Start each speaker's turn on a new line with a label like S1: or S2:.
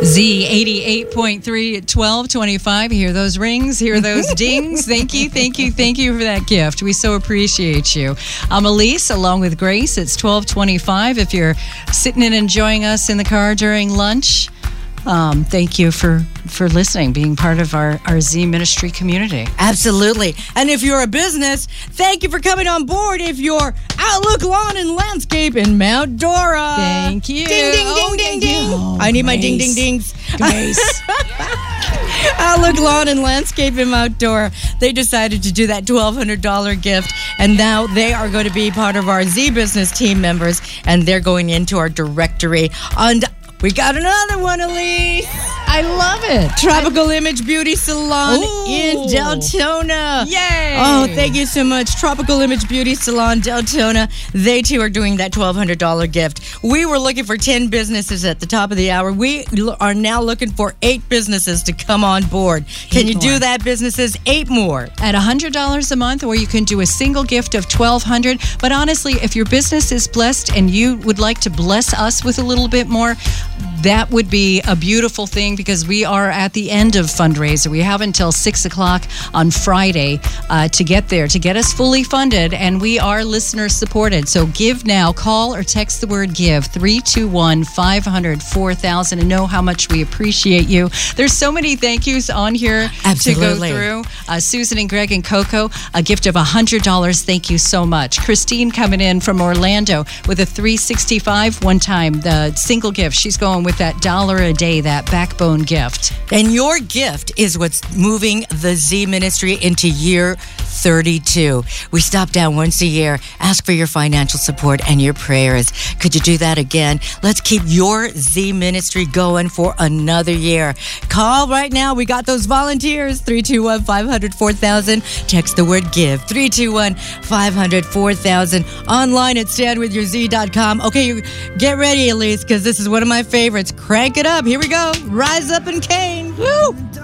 S1: Z88.3 at 12:25. Hear those rings, hear those dings. Thank you for that gift. We so appreciate you. I'm Elise, along with Grace. It's 12:25. If you're sitting and enjoying us in the car during lunch, thank you for listening, being part of our Z Ministry community.
S2: Absolutely. And if you're a business, thank you for coming on board. If you're Outlook Lawn and Landscape in Mount Dora.
S1: Thank you.
S2: Ding, ding, ding, ding, ding.
S1: Oh,
S2: I need my ding, ding, dings.
S1: Grace.
S2: Outlook Lawn and Landscape in Mount Dora. They decided to do that $1,200 gift, and now they are going to be part of our Z Business team members, and they're going into our directory. And we got another one, Elise.
S1: I love it.
S2: Tropical Image Beauty Salon in Deltona.
S1: Yay.
S2: Oh, thank you so much. Tropical Image Beauty Salon, Deltona. They too are doing that $1,200 gift. We were looking for 10 businesses at the top of the hour. We are now looking for 8 businesses to come on board. Can you do that, businesses? 8 more.
S1: At $100 a month, or you can do a single gift of $1,200. But honestly, if your business is blessed and you would like to bless us with a little bit more, that would be a beautiful thing, because we are at the end of fundraiser. We have until 6 o'clock on Friday to get there, to get us fully funded, and we are listener supported. So give now. Call or text the word give, 321-500-4000, and know how much we appreciate you. There's so many thank yous on here
S2: Absolutely.
S1: to go through. Susan and Greg and Coco, a gift of $100. Thank you so much. Christine coming in from Orlando with a $365 one time, the single gift. She's going with that $1 a day, that backbone gift.
S2: And your gift is what's moving the Z Ministry into year 32. We stop down once a year, ask for your financial support and your prayers. Could you do that again? Let's keep your Z Ministry going for another year. Call right now. We got those volunteers. 321-500-4000. Text the word give. 321-500-4000. Online at standwithyourz.com. Okay, get ready, Elise, because this is one of my favorites. Crank it up. Here we go. Rise up and cane. Woo!